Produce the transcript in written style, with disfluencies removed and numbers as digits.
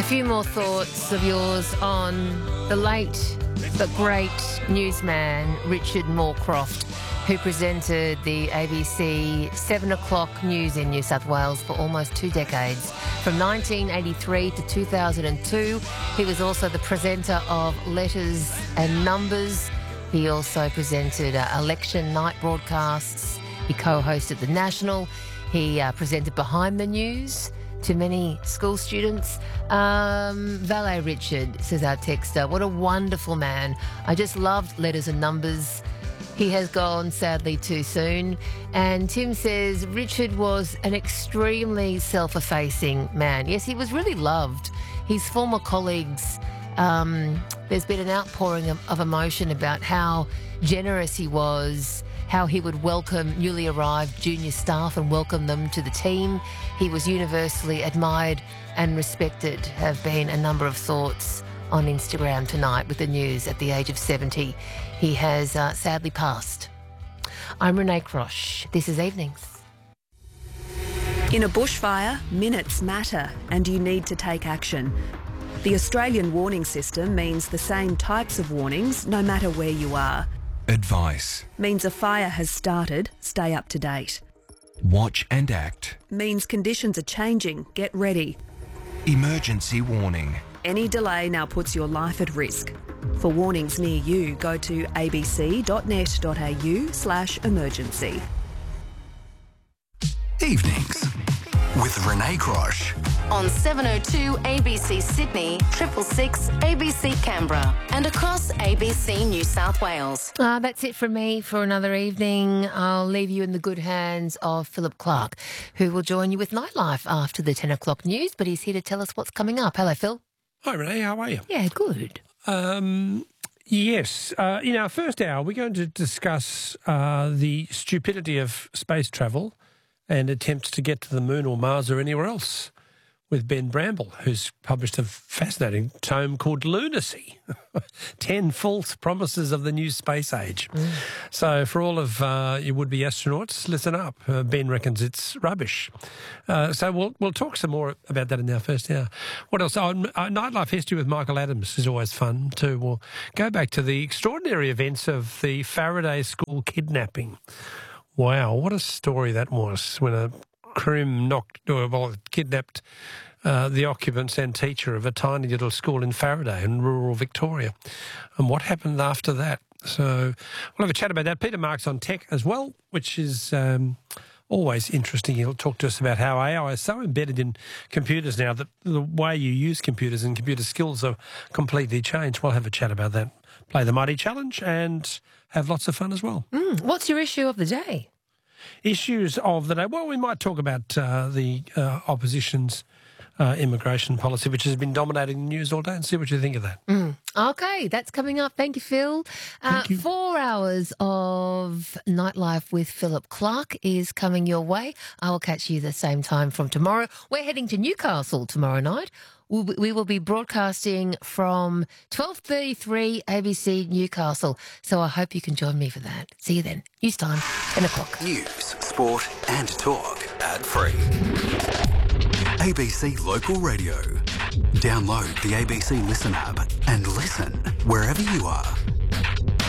few more thoughts of yours on the late but great newsman Richard Moorcroft, who presented the ABC 7 o'clock news in New South Wales for almost 2 decades. From 1983 to 2002, he was also the presenter of Letters and Numbers. He also presented election night broadcasts. He co-hosted The National. He presented Behind the News to many school students. Valet Richard, says our texter, what a wonderful man. I just loved Letters and Numbers. He has gone, sadly, too soon. And Tim says Richard was an extremely self-effacing man. Yes, he was really loved. His former colleagues, there's been an outpouring of emotion about how generous he was, how he would welcome newly arrived junior staff and welcome them to the team. He was universally admired and respected. Have been a number of thoughts on Instagram tonight with the news at the age of 70. He has sadly passed. I'm Renee Crosh. This is Evenings. In a bushfire, minutes matter and you need to take action. The Australian warning system means the same types of warnings no matter where you are. Advice Means a fire has started, stay up to date. watch and act. Means conditions are changing, get ready. Emergency warning. Any delay now puts your life at risk. For warnings near you, go to abc.net.au/emergency. Evenings with Renee Crosh. On 702 ABC Sydney, 666 ABC Canberra, and across ABC New South Wales. That's it from me for another evening. I'll leave you in the good hands of Philip Clark, who will join you with Nightlife after the 10 o'clock news, but he's here to tell us what's coming up. Hello, Phil. Hi, Renee. How are you? Yeah, good. Yes. In our first hour, we're going to discuss the stupidity of space travel and attempts to get to the moon or Mars or anywhere else with Ben Bramble, who's published a fascinating tome called Lunacy, 10 False Promises of the New Space Age. So for all of you would-be astronauts, listen up. Ben reckons it's rubbish. So we'll talk some more about that in our first hour. What else? Nightlife History with Michael Adams is always fun too. We'll go back to the extraordinary events of the Faraday School kidnapping. Wow, what a story that was when a Crim kidnapped the occupants and teacher of a tiny little school in Faraday in rural Victoria. And what happened after that? So we'll have a chat about that. Peter Marks on tech as well, which is always interesting. He'll talk to us about how AI is so embedded in computers now that the way you use computers and computer skills are completely changed. We'll have a chat about that. Play the Mighty Challenge and have lots of fun as well. What's your issue of the day? Issues of the day. Well, we might talk about the opposition's immigration policy, which has been dominating the news all day, and see what you think of that. Okay, that's coming up. Thank you, Phil. Thank you. 4 hours of Nightlife with Philip Clark is coming your way. I will catch you the same time from tomorrow. We're heading to Newcastle tomorrow night. We will be broadcasting from 12:33 ABC Newcastle. So I hope you can join me for that. See you then. News time, 10 o'clock. News, sport and talk ad-free. ABC Local Radio. Download the ABC Listen app and listen wherever you are.